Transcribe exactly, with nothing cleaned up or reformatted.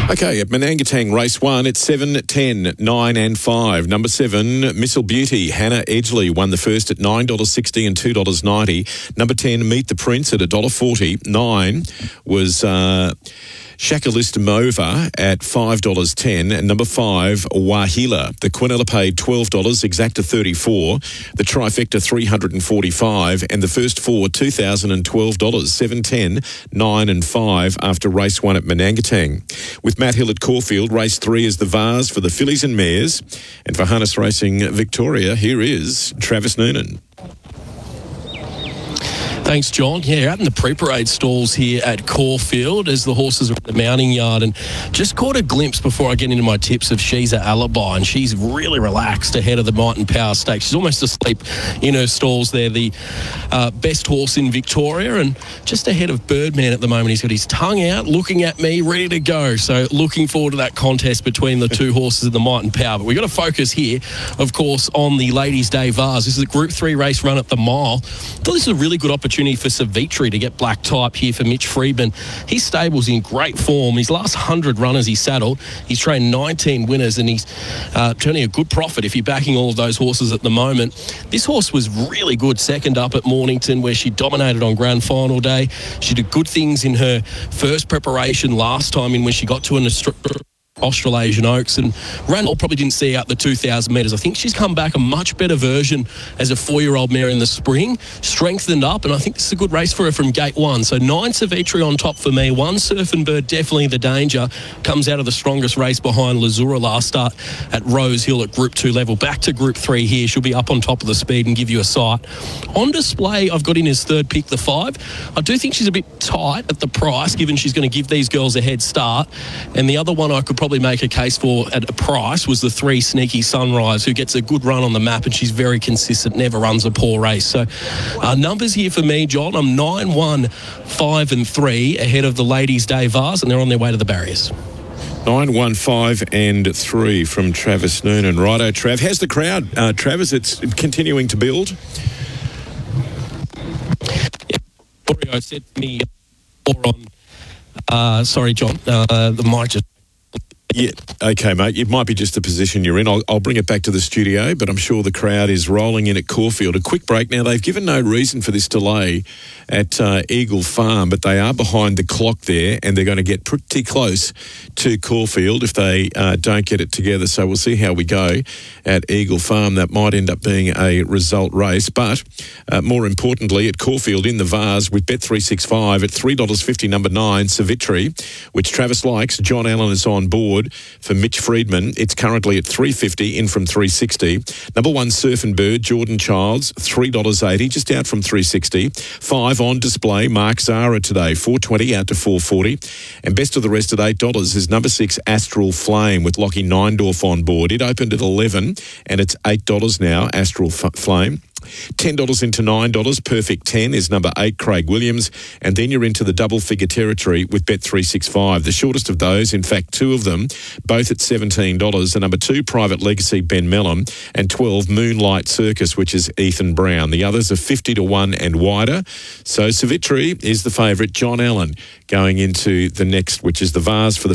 Okay, at Manangatang Race one, it's seven, ten, nine and five. Number seven, Missile Beauty, Hannah Edgley, won the first at nine dollars sixty and two dollars ninety. Number ten, Meet the Prince at one dollar forty. nine was uh, Shakalista Mova at five dollars ten. And number five, Wahila. The Quinella paid twelve dollars, Exacta thirty-four. The Trifecta three hundred forty-five. And the first four, two thousand twelve dollars, seven, ten, nine and five after race one at Manangatang. With Matt Hill at Caulfield, race three is the Vase for the fillies and mares. And for Harness Racing Victoria, here is Travis Noonan. Thanks, John. Yeah, out in the pre-parade stalls here at Caulfield as the horses are at the mounting yard, and just caught a glimpse before I get into my tips of She's a Alibi, and she's really relaxed ahead of the Might and Power Stakes. She's almost asleep in her stalls there, the uh, best horse in Victoria, and just ahead of Birdman at the moment. He's got his tongue out, looking at me, ready to go. So looking forward to that contest between the two horses in the Might and Power. But we've got to focus here, of course, on the Ladies' Day Vase. This is a Group three race run at the Mile. I thought this is a really good opportunity for Savitri to get black type here for Mitch Friedman. His stable's in great form. His last one hundred runners he saddled, he's trained nineteen winners, and he's uh, turning a good profit if you're backing all of those horses at the moment. This horse was really good second up at Mornington, where she dominated on grand final day. She did good things in her first preparation last time in when she got to an Australasian Oaks, and Randall probably didn't see out the two thousand metres. I think she's come back a much better version as a four-year-old mare in the spring, strengthened up, and I think this is a good race for her from gate one. So nine Savitri on top for me. One Surf and Bird, definitely the danger. Comes out of the strongest race behind Lazura last start at Rose Hill at Group two level. Back to Group three here. She'll be up on top of the speed and give you a sight. On display, I've got in his third pick, the five. I do think she's a bit tight at the price, given she's going to give these girls a head start. And the other one I could probably make a case for at a price was the three Sneaky Sunrise, who gets a good run on the map, and she's very consistent, never runs a poor race. So uh, numbers here for me, John. I'm nine, one, five and three ahead of the Ladies' Day Vase, and they're on their way to the barriers. Nine, one, five and three from Travis Noonan. Righto, Trav. How's the crowd, uh, Travis? It's continuing to build. Yeah, Oreo said to me more on uh, sorry, John, uh, the mic just Yeah, okay, mate. It might be just the position you're in. I'll, I'll bring it back to the studio, but I'm sure the crowd is rolling in at Caulfield. A quick break now. They've given no reason for this delay at uh, Eagle Farm, but they are behind the clock there, and they're going to get pretty close to Caulfield if they uh, don't get it together. So we'll see how we go at Eagle Farm. That might end up being a result race, but uh, more importantly, at Caulfield in the Vase with Bet three sixty-five at three dollars fifty, number nine, Savitri, which Travis likes. John Allen is on board for Mitch Friedman. It's currently at three dollars fifty, in from three dollars sixty. Number one, Surf and Bird, Jordan Childs, three dollars eighty, just out from three dollars sixty. Five on display, Mark Zara today, four dollars twenty, out to four dollars forty. And best of the rest at eight dollars is number six, Astral Flame, with Lockie Neindorf on board. It opened at eleven, and it's eight dollars now, Astral F- Flame. ten dollars into nine dollars, Perfect ten is number eight, Craig Williams, and then you're into the double-figure territory with Bet three sixty-five. The shortest of those, in fact, two of them, both at seventeen dollars. The number two, Private Legacy, Ben Mellum, and twelve, Moonlight Circus, which is Ethan Brown. The others are fifty to one and wider. So Savitri is the favourite. John Allen going into the next, which is the Vase for the